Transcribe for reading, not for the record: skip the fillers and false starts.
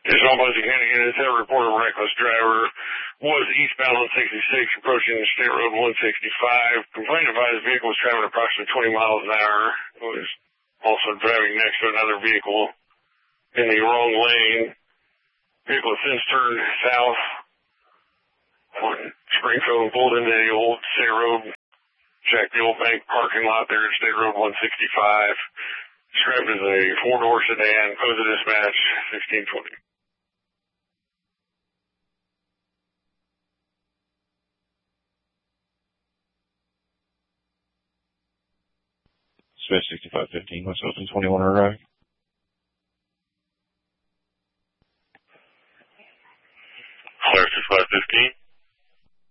It's almost Hannigan. It's a report of a reckless driver. Was eastbound on 66, approaching State Road 165. Complainant advised the vehicle was traveling approximately 20 miles an hour. It was also driving next to another vehicle in the wrong lane. Vehicle has since turned south on Springfield and pulled into the old State Road. Check the old bank parking lot there at State Road 165. Described as a four-door sedan. Close of dispatch, 1620. Dispatch 6515, West Oakland 21 arrived.